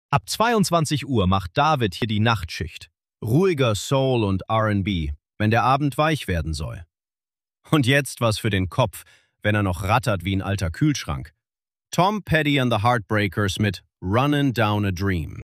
Ab 22 Uhr macht David hier die Nachtschicht. Ruhiger Soul und R&B, wenn der Abend weich werden soll. Und jetzt was für den Kopf, wenn er noch rattert wie ein alter Kühlschrank. Tom Petty and the Heartbreakers mit Runnin' Down a Dream.